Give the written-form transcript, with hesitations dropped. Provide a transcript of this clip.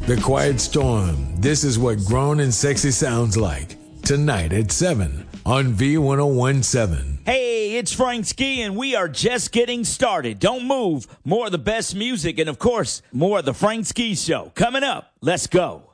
The Quiet Storm. This is what grown and sexy sounds like. Tonight at 7 on V1017. Hey, it's Frank Ski, and we are just getting started. Don't move. More of the best music and, of course, more of the Frank Ski Show. Coming up. Let's go.